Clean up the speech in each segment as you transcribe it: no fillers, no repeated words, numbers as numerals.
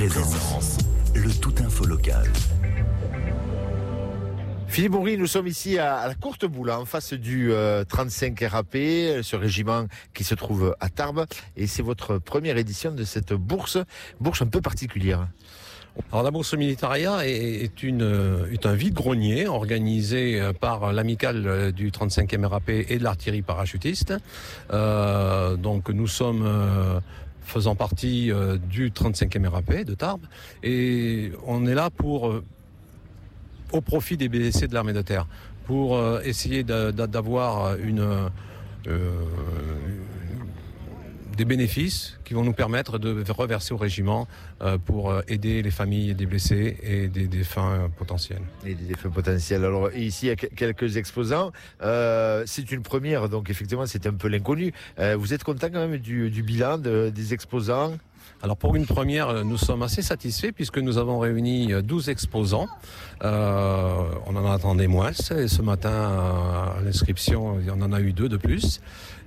Présence, le tout info local. Philippe Bourri, nous sommes ici à la Courte Boule, en face du 35 RAP, ce régiment qui se trouve à Tarbes. Et c'est votre première édition de cette bourse un peu particulière. Alors la bourse militaria est un vide-grenier organisé par l'amicale du 35e RAP et de l'artillerie parachutiste. Donc nous sommes faisant partie du 35e RAP de Tarbes et on est là au profit des blessés de l'armée de terre pour essayer d'avoir des bénéfices qui vont nous permettre de reverser au régiment pour aider les familles des blessés et des défunts potentiels. Et des défunts potentiels. Alors ici, il y a quelques exposants. C'est une première, donc effectivement, c'est un peu l'inconnu. Vous êtes content quand même du bilan des exposants ? Alors pour une première, nous sommes assez satisfaits puisque nous avons réuni 12 exposants. On en attendait moins. Et ce matin, à l'inscription, il y en a eu 2 de plus.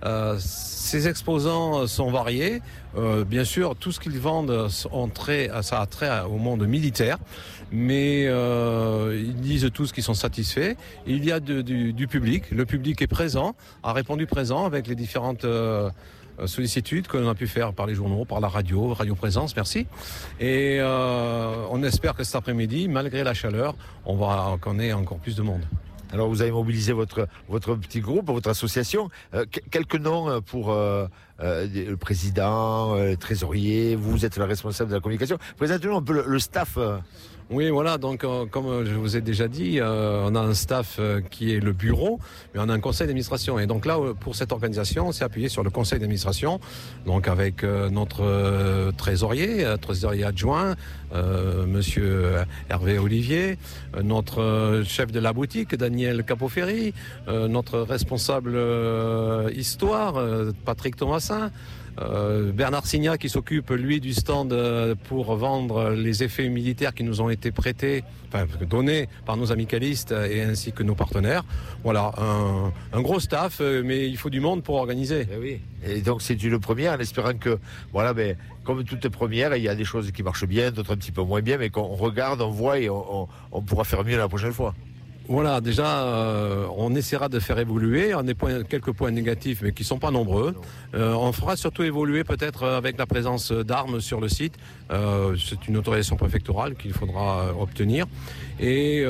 Ces exposants sont variés. Bien sûr, tout ce qu'ils vendent ça a trait au monde militaire. Mais ils disent tous qu'ils sont satisfaits. Il y a du public. Le public est présent, a répondu présent avec les différentes sollicitudes que l'on a pu faire par les journaux, par la Radio Présence, merci. Et on espère que cet après-midi, malgré la chaleur, qu'on ait encore plus de monde. Alors vous avez mobilisé votre petit groupe, votre association. Quelques noms pour le président, le trésorier, vous êtes le responsable de la communication. Présentez-nous un peu le staff. Oui, voilà, donc comme je vous ai déjà dit, on a un staff qui est le bureau, mais on a un conseil d'administration. Et donc là, pour cette organisation, on s'est appuyé sur le conseil d'administration, donc avec notre trésorier adjoint, monsieur Hervé Olivier, notre chef de la boutique, Daniel Capoferri, notre responsable histoire, Patrick Thomasin, Bernard Signa qui s'occupe lui du stand pour vendre les effets militaires qui nous ont été donnés par nos amicalistes et ainsi que nos partenaires. Voilà, un gros staff, mais il faut du monde pour organiser. Et oui. Et donc c'est une première en espérant que, comme toute première, il y a des choses qui marchent bien, d'autres un petit peu moins bien, mais qu'on regarde, on voit et on pourra faire mieux la prochaine fois. Voilà, déjà, on essaiera de faire évoluer. On a quelques points négatifs, mais qui sont pas nombreux. On fera surtout évoluer peut-être avec la présence d'armes sur le site. C'est une autorisation préfectorale qu'il faudra obtenir. Et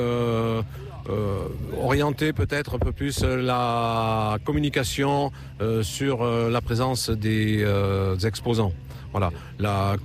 orienter peut-être un peu plus la communication sur la présence des exposants. Voilà,